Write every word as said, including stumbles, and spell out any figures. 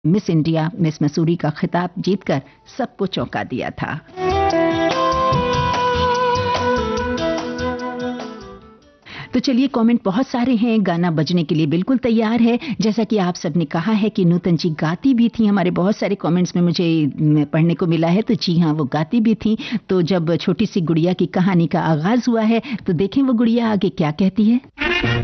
Miss India, miss Mussoorie का खिताब जीतकर सबको चौंका दिया था। तो चलिए, कमेंट बहुत सारे हैं, गाना बजने के लिए बिल्कुल तैयार है। जैसा कि आप सबने कहा है कि नूतन जी गाती भी थी, हमारे बहुत सारे कमेंट्स में मुझे पढ़ने को मिला है, तो जी हाँ, वो गाती भी थी। तो जब छोटी सी गुड़िया की कहानी का आगाज हुआ है, तो देखें वो गुड़िया आगे क्या कहती है।